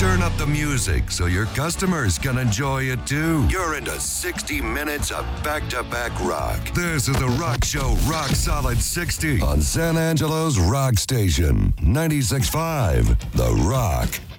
Turn up the music so your customers can enjoy it too. You're into 60 minutes of back-to-back rock. This is The Rock Show Rock Solid 60 on San Angelo's Rock Station, 96.5 The Rock.